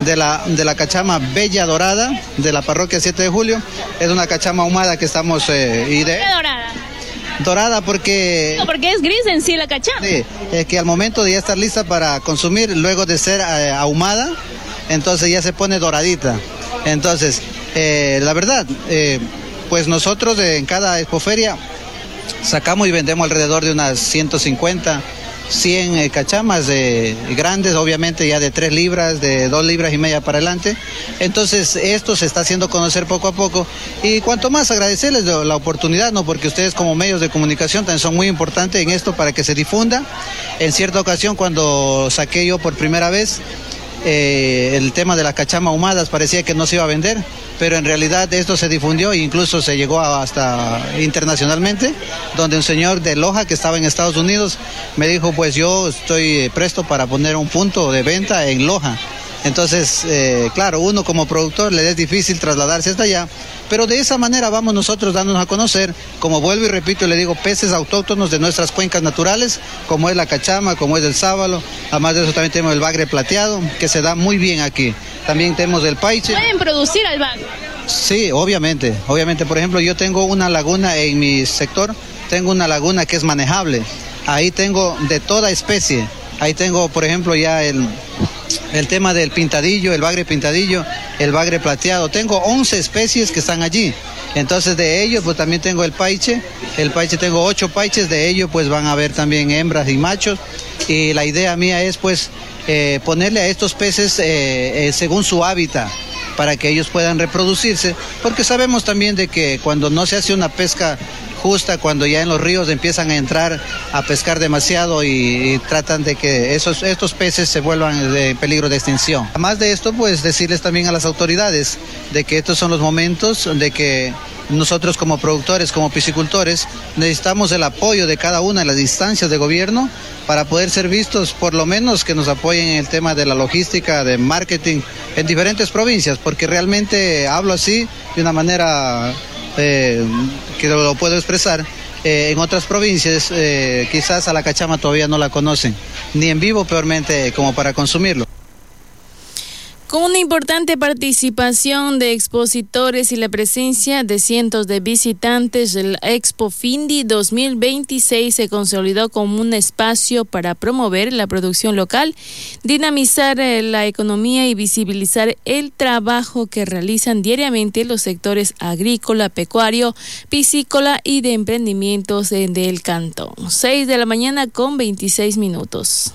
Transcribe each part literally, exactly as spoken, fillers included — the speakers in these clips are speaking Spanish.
de la, de la cachama Bella Dorada, de la parroquia siete de julio. Es una cachama ahumada que estamos... Eh, y de... ¿Por qué dorada? Dorada porque... No, porque es gris en sí la cachama. Sí, es que al momento de ya estar lista para consumir, luego de ser eh, ahumada, entonces ya se pone doradita. Entonces, eh, la verdad, eh, pues nosotros eh, en cada expoferia sacamos y vendemos alrededor de unas ciento cincuenta, cien eh, cachamas eh, grandes, obviamente ya de tres libras, de dos libras y media para adelante. Entonces esto se está haciendo conocer poco a poco y cuanto más agradecerles la oportunidad, ¿no? Porque ustedes como medios de comunicación también son muy importantes en esto para que se difunda. En cierta ocasión cuando saqué yo por primera vez eh, el tema de las cachamas ahumadas parecía que no se iba a vender, pero en realidad esto se difundió e incluso se llegó a hasta internacionalmente, donde un señor de Loja que estaba en Estados Unidos me dijo, pues yo estoy presto para poner un punto de venta en Loja. Entonces, eh, claro, uno como productor le es difícil trasladarse hasta allá, pero de esa manera vamos nosotros dándonos a conocer, como vuelvo y repito, le digo, peces autóctonos de nuestras cuencas naturales, como es la cachama, como es el sábalo. Además de eso también tenemos el bagre plateado, que se da muy bien aquí. También tenemos el paiche. ¿Pueden producir al bagre? Sí, obviamente, obviamente. Por ejemplo, yo tengo una laguna en mi sector, tengo una laguna que es manejable. Ahí tengo de toda especie. Ahí tengo, por ejemplo, ya el... el tema del pintadillo, el bagre pintadillo, el bagre plateado. Tengo once especies que están allí. Entonces de ellos pues también tengo el paiche. El paiche tengo ocho paiches, de ellos pues van a haber también hembras y machos. Y la idea mía es pues eh, ponerle a estos peces eh, eh, según su hábitat, para que ellos puedan reproducirse, porque sabemos también de que cuando no se hace una pesca justa, cuando ya en los ríos empiezan a entrar a pescar demasiado y, y tratan de que esos, estos peces se vuelvan de peligro de extinción. Además de esto, pues decirles también a las autoridades de que estos son los momentos de que nosotros como productores, como piscicultores, necesitamos el apoyo de cada una de las instancias de gobierno para poder ser vistos, por lo menos que nos apoyen en el tema de la logística, de marketing en diferentes provincias, porque realmente hablo así de una manera eh, que lo puedo expresar. Eh, en otras provincias eh, quizás a la cachama todavía no la conocen, ni en vivo peormente como para consumirlo. Con una importante participación de expositores y la presencia de cientos de visitantes, el Expo Findi dos mil veintiséis se consolidó como un espacio para promover la producción local, dinamizar la economía y visibilizar el trabajo que realizan diariamente los sectores agrícola, pecuario, piscícola y de emprendimientos del cantón. seis de la mañana con veintiséis minutos.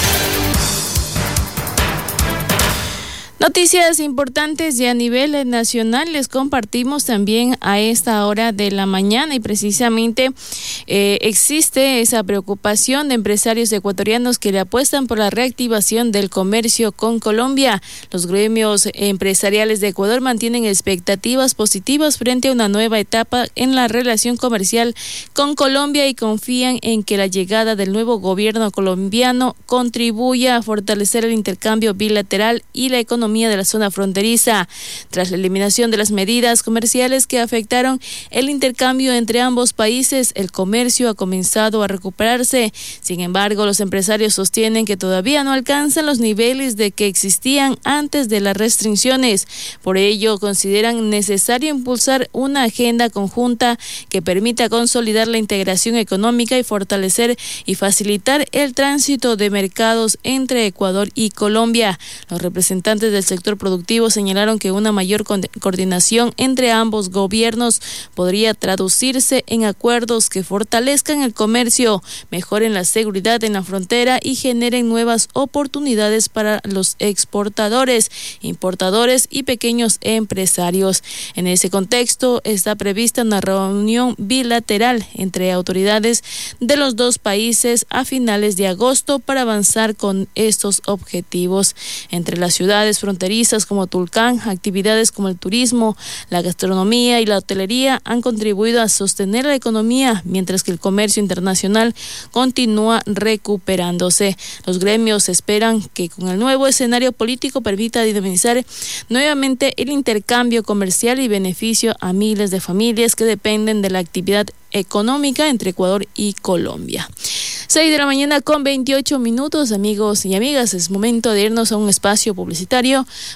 Noticias importantes y a nivel nacional les compartimos también a esta hora de la mañana y precisamente eh, existe esa preocupación de empresarios ecuatorianos que le apuestan por la reactivación del comercio con Colombia. Los gremios empresariales de Ecuador mantienen expectativas positivas frente a una nueva etapa en la relación comercial con Colombia y confían en que la llegada del nuevo gobierno colombiano contribuya a fortalecer el intercambio bilateral y la economía de la zona fronteriza. Tras la eliminación de las medidas comerciales que afectaron el intercambio entre ambos países, el comercio ha comenzado a recuperarse. Sin embargo, los empresarios sostienen que todavía no alcanzan los niveles de que existían antes de las restricciones. Por ello, consideran necesario impulsar una agenda conjunta que permita consolidar la integración económica y fortalecer y facilitar el tránsito de mercados entre Ecuador y Colombia. Los representantes de del sector productivo señalaron que una mayor coordinación entre ambos gobiernos podría traducirse en acuerdos que fortalezcan el comercio, mejoren la seguridad en la frontera y generen nuevas oportunidades para los exportadores, importadores y pequeños empresarios. En ese contexto está prevista una reunión bilateral entre autoridades de los dos países a finales de agosto para avanzar con estos objetivos. Entre las ciudades fronterizas como Tulcán, actividades como el turismo, la gastronomía y la hotelería han contribuido a sostener la economía, mientras que el comercio internacional continúa recuperándose. Los gremios esperan que con el nuevo escenario político permita dinamizar nuevamente el intercambio comercial y beneficio a miles de familias que dependen de la actividad económica entre Ecuador y Colombia. seis de la mañana con veintiocho minutos, amigos y amigas, es momento de irnos a un espacio publicitario.